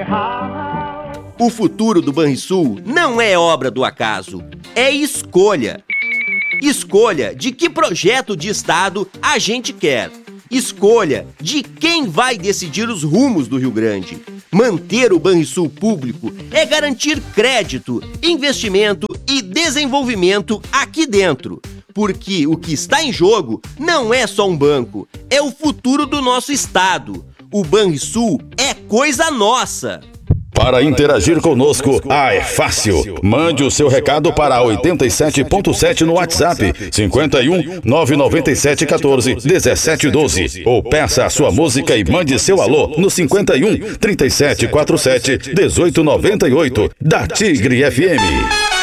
O futuro do Banrisul não é obra do acaso, é escolha. Escolha de que projeto de Estado a gente quer. Escolha de quem vai decidir os rumos do Rio Grande. Manter o Banrisul público é garantir crédito, investimento e desenvolvimento aqui dentro. Porque o que está em jogo não é só um banco, é o futuro do nosso estado. O Banrisul é coisa nossa. Para interagir conosco, é fácil. Mande o seu recado para 87.7 no WhatsApp, 51 997 14 17 12. Ou peça a sua música e mande seu alô no 51 37 47 18 98 da Tigre FM.